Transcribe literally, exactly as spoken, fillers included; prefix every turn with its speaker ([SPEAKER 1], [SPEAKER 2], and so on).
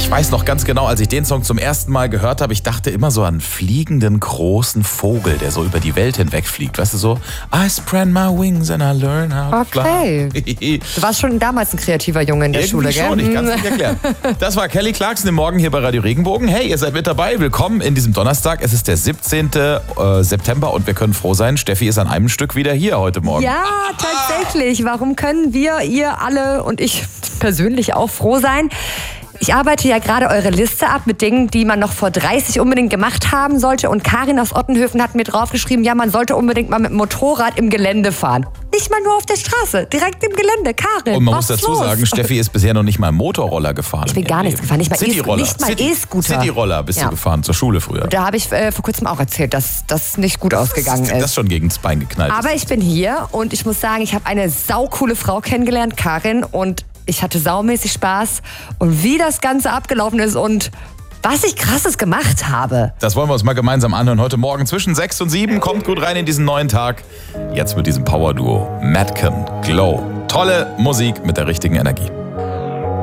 [SPEAKER 1] Ich weiß noch ganz genau, als ich den Song zum ersten Mal gehört habe, ich dachte immer so an einen fliegenden großen Vogel, der so über die Welt hinwegfliegt. Weißt du so, I spread my wings and I learn how to
[SPEAKER 2] Okay.
[SPEAKER 1] fly.
[SPEAKER 2] Du warst schon damals ein kreativer Junge in der
[SPEAKER 1] Irgendwie
[SPEAKER 2] Schule, gell?
[SPEAKER 1] schon, ich kann es nicht erklären. Das war Kelly Clarkson im Morgen hier bei Radio Regenbogen. Hey, ihr seid mit dabei. Willkommen in diesem Donnerstag. Es ist der siebzehnten September und wir können froh sein, Steffi ist an einem Stück wieder hier heute Morgen.
[SPEAKER 2] Ja, tatsächlich. Warum können wir, ihr alle und ich persönlich auch froh sein? Ich arbeite ja gerade eure Liste ab mit Dingen, die man noch vor dreißig unbedingt gemacht haben sollte. Und Karin aus Ottenhöfen hat mir draufgeschrieben, ja, man sollte unbedingt mal mit dem Motorrad im Gelände fahren. Nicht mal nur auf der Straße, direkt im Gelände. Karin,
[SPEAKER 1] Und man
[SPEAKER 2] was
[SPEAKER 1] muss dazu
[SPEAKER 2] los?
[SPEAKER 1] sagen, Steffi ist bisher noch nicht mal Motorroller gefahren.
[SPEAKER 2] Ich bin gar nichts gefahren, nicht mal
[SPEAKER 1] Cityroller.
[SPEAKER 2] E- nicht mal
[SPEAKER 1] City-
[SPEAKER 2] E-Scooter.
[SPEAKER 1] Cityroller bist
[SPEAKER 2] Ja.
[SPEAKER 1] du gefahren, zur Schule früher.
[SPEAKER 2] Da habe ich äh, vor kurzem auch erzählt, dass das nicht gut ausgegangen
[SPEAKER 1] Das
[SPEAKER 2] ist.
[SPEAKER 1] schon gegen das Bein geknallt ist.
[SPEAKER 2] Aber ich bin hier und ich muss sagen, ich habe eine saucoole Frau kennengelernt, Karin, und ich hatte saumäßig Spaß. Und wie das Ganze abgelaufen ist und was ich Krasses gemacht habe.
[SPEAKER 1] Das wollen wir uns mal gemeinsam anhören. Heute Morgen zwischen sechs und sieben. Kommt gut rein in diesen neuen Tag. Jetzt mit diesem Power-Duo Madcon Glow. Tolle Musik mit der richtigen Energie.